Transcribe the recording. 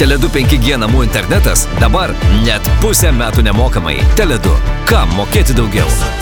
Tele2 5G namų internetas dabar net pusę metų nemokamai. Tele2. Kam mokėti daugiau?